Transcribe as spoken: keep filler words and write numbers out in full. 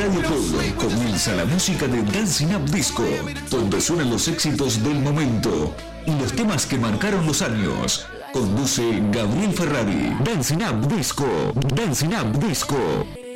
Radio Pueblo comienza la música de Dancing Up Disco, donde suenan los éxitos del momento y los temas que marcaron los años. Conduce Gabriel Ferrari. Dancing Up Disco, Dancing Up Disco.